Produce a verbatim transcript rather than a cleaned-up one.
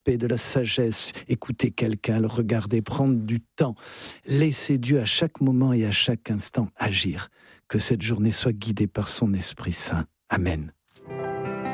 paix, de la sagesse, écouter quelqu'un, le regarder, prendre du temps, laisser Dieu à chaque moment et à chaque instant agir. Que cette journée soit guidée par son Esprit Saint. Amen.